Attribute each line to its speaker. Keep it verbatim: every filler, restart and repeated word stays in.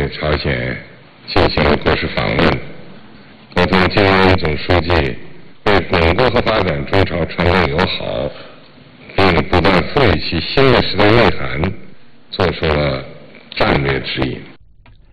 Speaker 1: 对朝鲜进行了国事访问。国从金正恩总书记为巩固和发展中朝传统友好，并不断赋予其新的时代内涵，做出了战略指引。